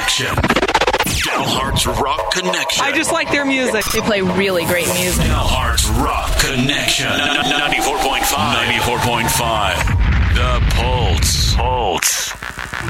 Connection. Dalhart's Rock Connection. I just like their music. They play really great music. Dalhart's Rock Connection. 94.5. 94.5. The Pulse.